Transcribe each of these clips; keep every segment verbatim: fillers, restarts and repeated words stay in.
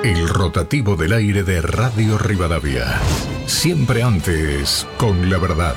El rotativo del aire de Radio Rivadavia. Siempre antes, con la verdad.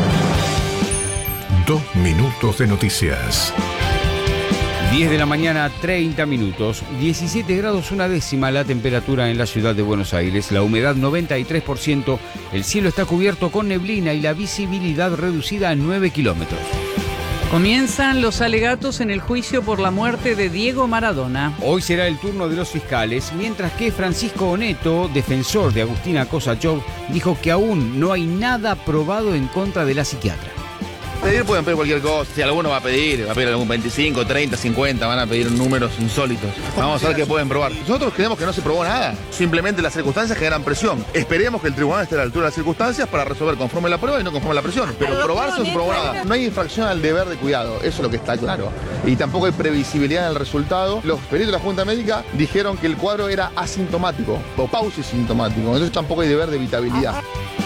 Dos minutos de noticias. diez de la mañana, treinta minutos. diecisiete grados una décima la temperatura en la ciudad de Buenos Aires. La humedad noventa y tres por ciento. El cielo está cubierto con neblina y la visibilidad reducida a nueve kilómetros. Comienzan los alegatos en el juicio por la muerte de Diego Maradona. Hoy será el turno de los fiscales, mientras que Francisco Oneto, defensor de Agustina Kosachov, dijo que aún no hay nada probado en contra de la psiquiatra. Pedir pueden pedir cualquier cosa, si alguno va a pedir, va a pedir algún veinticinco, treinta, cincuenta, van a pedir números insólitos. Vamos a ver qué pueden probar. Nosotros creemos que no se probó nada, simplemente las circunstancias generan presión. Esperemos que el tribunal esté a la altura de las circunstancias para resolver conforme la prueba y no conforme la presión. Pero probarse no se probó nada. No hay infracción al deber de cuidado, eso es lo que está claro. Y tampoco hay previsibilidad en el resultado. Los peritos de la Junta Médica dijeron que el cuadro era asintomático o pausisintomático, entonces tampoco hay deber de evitabilidad.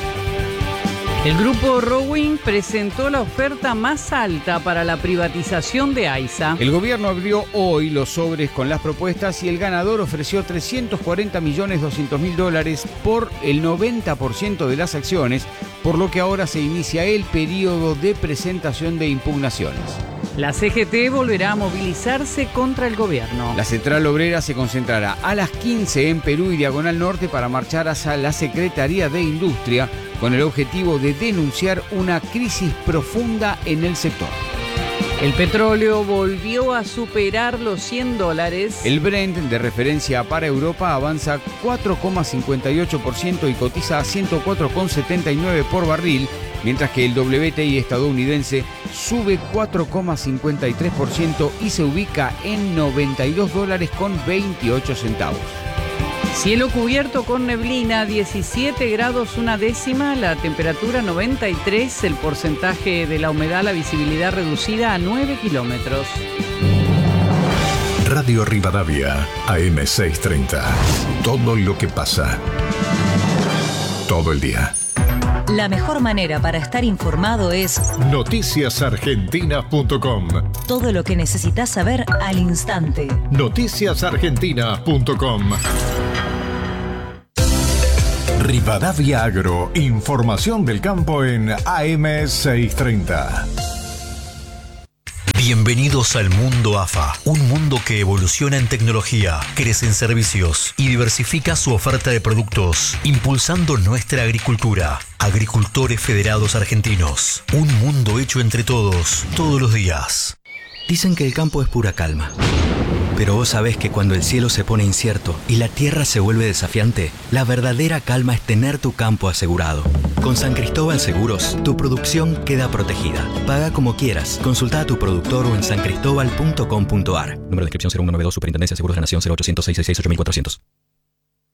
El grupo Rowing presentó la oferta más alta para la privatización de AISA. El gobierno abrió hoy los sobres con las propuestas y el ganador ofreció trescientos cuarenta millones doscientos mil dólares por el noventa por ciento de las acciones, por lo que ahora se inicia el periodo de presentación de impugnaciones. La C G T volverá a movilizarse contra el gobierno. La Central Obrera se concentrará a las quince en Perú y Diagonal Norte para marchar hacia la Secretaría de Industria con el objetivo de denunciar una crisis profunda en el sector. El petróleo volvió a superar los cien dólares. El Brent, de referencia para Europa, avanza cuatro coma cincuenta y ocho por ciento y cotiza a ciento cuatro coma setenta y nueve por barril, mientras que el W T I estadounidense sube cuatro coma cincuenta y tres por ciento y se ubica en noventa y dos dólares con veintiocho centavos. Cielo cubierto con neblina, diecisiete grados una décima, la temperatura noventa y tres, el porcentaje de la humedad, la visibilidad reducida a nueve kilómetros. Radio Rivadavia, A M seiscientos treinta. Todo lo que pasa. Todo el día. La mejor manera para estar informado es noticias argentinas punto com. Todo lo que necesitas saber al instante. noticias argentinas punto com. Rivadavia Agro, información del campo en A M seiscientos treinta. Bienvenidos al mundo A F A, un mundo que evoluciona en tecnología, crece en servicios y diversifica su oferta de productos, impulsando nuestra agricultura. Agricultores Federados Argentinos, un mundo hecho entre todos, todos los días. Dicen que el campo es pura calma. Pero vos sabés que cuando el cielo se pone incierto y la tierra se vuelve desafiante, la verdadera calma es tener tu campo asegurado. Con San Cristóbal Seguros, tu producción queda protegida. Paga como quieras. Consulta a tu productor o en san cristobal punto com punto a r. Número de inscripción cero uno nueve dos, Superintendencia de Seguros de la Nación cero ochocientos, seiscientos sesenta y seis, ocho mil cuatrocientos.